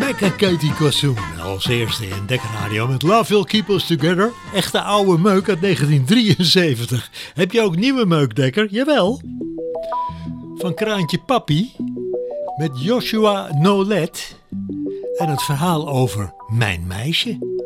Mac en Katie Kassoon als eerste in Dekkerradio met Love Will Keep Us Together. Echte oude meuk uit 1973. Heb je ook nieuwe meuk, Dekker? Jawel. Van Kraantje Papi met Joshua Nolet en het verhaal over Mijn Meisje.